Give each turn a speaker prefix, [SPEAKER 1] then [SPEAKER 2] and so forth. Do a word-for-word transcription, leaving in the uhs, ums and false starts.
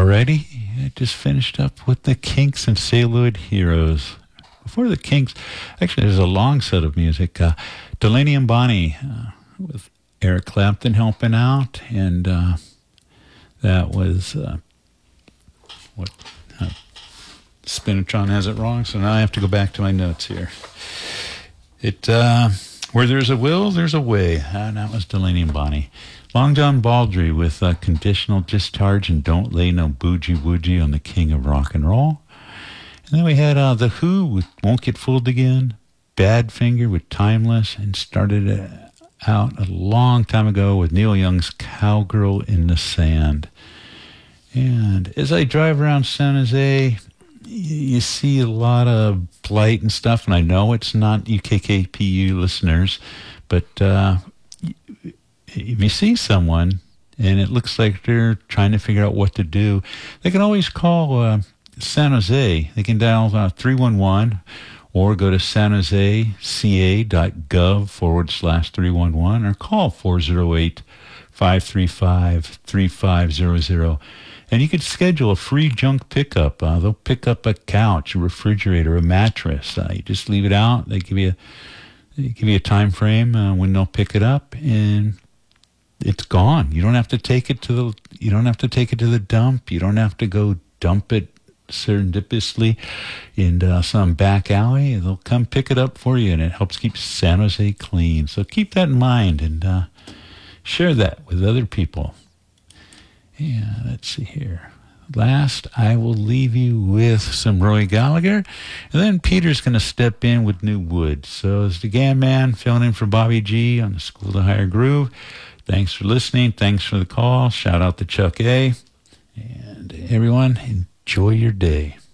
[SPEAKER 1] Alrighty, I just finished up with the Kinks and Celluloid Heroes. Before the Kinks, actually there's a long set of music. Uh, Delaney and Bonnie uh, with Eric Clapton helping out, and uh, that was uh, what uh, Spinatron has it wrong, so now I have to go back to my notes here. It uh, where there's a will, there's a way. Uh, that was Delaney and Bonnie. Long John Baldry with uh, Conditional Discharge and Don't Lay No Bougie Woogie on the King of Rock and Roll. And then we had uh, The Who with Won't Get Fooled Again, Badfinger with Timeless, and started uh, out a long time ago with Neil Young's Cowgirl in the Sand. And as I drive around San Jose, you see a lot of blight and stuff, and I know it's not U K K P U listeners, but uh, if you see someone and it looks like they're trying to figure out what to do, they can always call uh, San Jose. They can dial uh, three one one or go to san jose c a dot gov forward slash three one one or call four oh eight, five three five, three five zero zero. And you could schedule a free junk pickup. Uh, they'll pick up a couch, a refrigerator, a mattress. Uh, you just leave it out. They give you, they give you a time frame uh, when they'll pick it up, and it's gone. You don't have to take it to the. You don't have to take it to the dump. You don't have to go dump it serendipitously in uh, some back alley. They'll come pick it up for you, and it helps keep San Jose clean. So keep that in mind and uh, share that with other people. Yeah, let's see here. Last, I will leave you with some Roy Gallagher, and then Peter's going to step in with New Wood. So it's the Gam Man filling in for Bobby G on the School to Higher Groove. Thanks for listening. Thanks for the call. Shout out to Chuck A. And everyone, enjoy your day.